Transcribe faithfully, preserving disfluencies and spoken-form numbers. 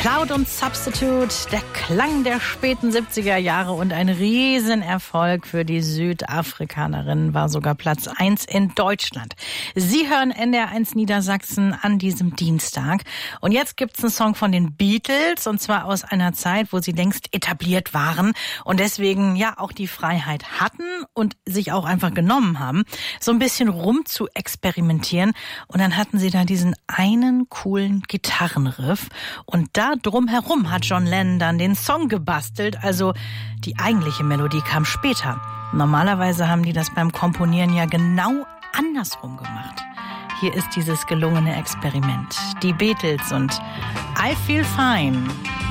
Cloud und Substitute, der Klang der späten siebziger Jahre und ein Riesenerfolg für die Südafrikanerin, war sogar Platz eins in Deutschland. Sie hören N D R eins Niedersachsen an diesem Dienstag. Und jetzt gibt's einen Song von den Beatles, und zwar aus einer Zeit, wo sie längst etabliert waren und deswegen ja auch die Freiheit hatten und sich auch einfach genommen haben, so ein bisschen rum zu experimentieren. Und dann hatten sie da diesen einen coolen Gitarrenriff und da drumherum hat John Lennon dann den Song gebastelt, also die eigentliche Melodie kam später. Normalerweise haben die das beim Komponieren ja genau andersrum gemacht. Hier ist dieses gelungene Experiment. Die Beatles und I Feel Fine.